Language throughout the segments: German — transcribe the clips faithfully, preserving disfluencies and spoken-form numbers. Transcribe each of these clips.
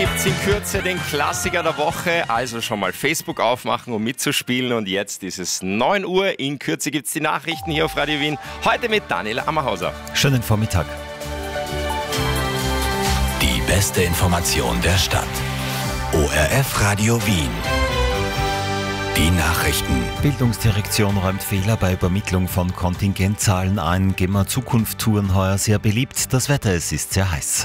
gibt's in Kürze den Klassiker der Woche, also schon mal Facebook aufmachen, um mitzuspielen. Und jetzt ist es neun Uhr, in Kürze gibt's die Nachrichten hier auf Radio Wien. Heute mit Daniel Ammerhauser. Schönen Vormittag. Die beste Information der Stadt. O R F Radio Wien. Die Nachrichten. Bildungsdirektion räumt Fehler bei Übermittlung von Kontingentzahlen ein. Gema Zukunft-Touren heuer sehr beliebt. Das Wetter, es ist sehr heiß.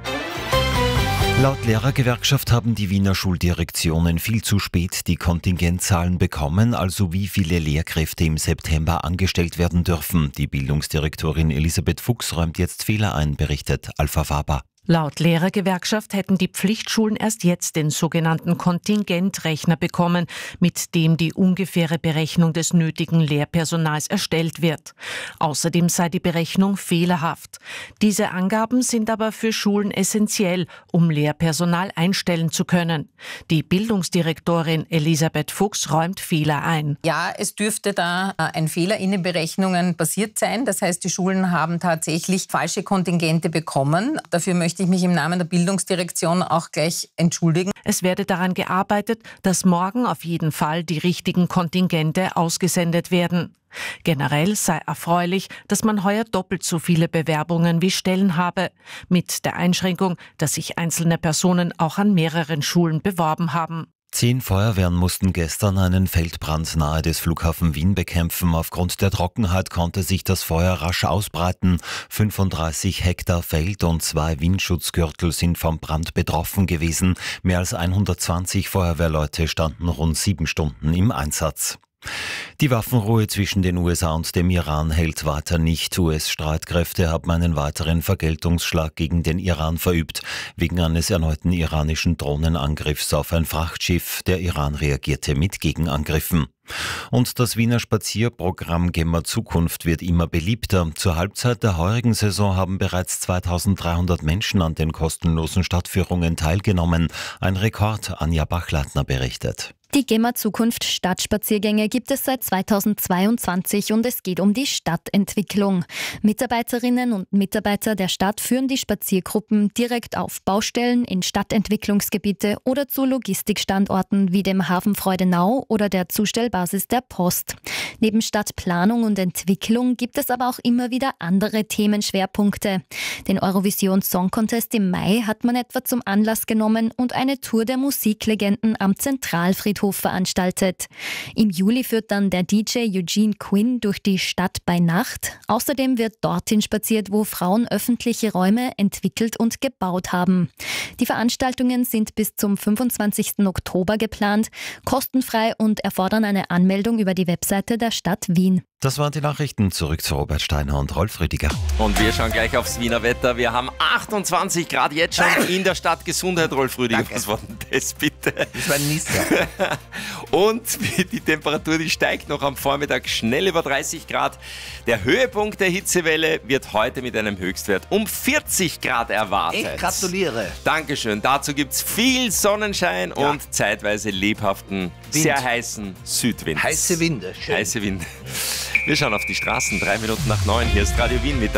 Laut Lehrergewerkschaft haben die Wiener Schuldirektionen viel zu spät die Kontingentzahlen bekommen, also wie viele Lehrkräfte im September angestellt werden dürfen. Die Bildungsdirektorin Elisabeth Fuchs räumt jetzt Fehler ein, berichtet Alpha Faber. Laut Lehrergewerkschaft hätten die Pflichtschulen erst jetzt den sogenannten Kontingentrechner bekommen, mit dem die ungefähre Berechnung des nötigen Lehrpersonals erstellt wird. Außerdem sei die Berechnung fehlerhaft. Diese Angaben sind aber für Schulen essentiell, um Lehrpersonal einstellen zu können. Die Bildungsdirektorin Elisabeth Fuchs räumt Fehler ein. Ja, es dürfte da ein Fehler in den Berechnungen passiert sein. Das heißt, die Schulen haben tatsächlich falsche Kontingente bekommen. Dafür möchte ich mich im Namen der Bildungsdirektion auch gleich entschuldigen. Es werde daran gearbeitet, dass morgen auf jeden Fall die richtigen Kontingente ausgesendet werden. Generell sei erfreulich, dass man heuer doppelt so viele Bewerbungen wie Stellen habe, mit der Einschränkung, dass sich einzelne Personen auch an mehreren Schulen beworben haben. Zehn Feuerwehren mussten gestern einen Feldbrand nahe des Flughafen Wien bekämpfen. Aufgrund der Trockenheit konnte sich das Feuer rasch ausbreiten. fünfunddreißig Hektar Feld und zwei Windschutzgürtel sind vom Brand betroffen gewesen. Mehr als hundertzwanzig Feuerwehrleute standen rund sieben Stunden im Einsatz. Die Waffenruhe zwischen den U S A und dem Iran hält weiter nicht. U S-Streitkräfte haben einen weiteren Vergeltungsschlag gegen den Iran verübt, wegen eines erneuten iranischen Drohnenangriffs auf ein Frachtschiff. Der Iran reagierte mit Gegenangriffen. Und das Wiener Spazierprogramm Gema Zukunft wird immer beliebter. Zur Halbzeit der heurigen Saison haben bereits zweitausenddreihundert Menschen an den kostenlosen Stadtführungen teilgenommen. Ein Rekord, Anja Bachleitner berichtet. Die Gema Zukunft Stadtspaziergänge gibt es seit zweitausendzweiundzwanzig und es geht um die Stadtentwicklung. Mitarbeiterinnen und Mitarbeiter der Stadt führen die Spaziergruppen direkt auf Baustellen, in Stadtentwicklungsgebiete oder zu Logistikstandorten wie dem Hafen Freudenau oder der Zustellbasis der Post. Neben Stadtplanung und Entwicklung gibt es aber auch immer wieder andere Themenschwerpunkte. Den Eurovision Song Contest im Mai hat man etwa zum Anlass genommen und eine Tour der Musiklegenden am Zentralfriedhof veranstaltet. Im Juli führt dann der D J Eugene Quinn durch die Stadt bei Nacht. Außerdem wird dorthin spaziert, wo Frauen öffentliche Räume entwickelt und gebaut haben. Die Veranstaltungen sind bis zum fünfundzwanzigsten Oktober geplant, kostenfrei und erfordern eine Anmeldung über die Webseite der Stadt Wien. Das waren die Nachrichten. Zurück zu Robert Steiner und Rolf Rüdiger. Und wir schauen gleich aufs Wiener Wetter. Wir haben achtundzwanzig Grad jetzt schon in der Stadt. Gesundheit, Rolf Rüdiger. Danke. Was war denn das bitte? Das war ein Nisser. Und die Temperatur, die steigt noch am Vormittag schnell über dreißig Grad. Der Höhepunkt der Hitzewelle wird heute mit einem Höchstwert um vierzig Grad erwartet. Ich gratuliere. Dankeschön. Dazu gibt es viel Sonnenschein Ja. und zeitweise lebhaften, Wind. sehr heißen Südwind. Heiße Winde. Schön. Heiße Winde. Wir schauen auf die Straßen. Drei Minuten nach neun. Hier ist Radio Wien mit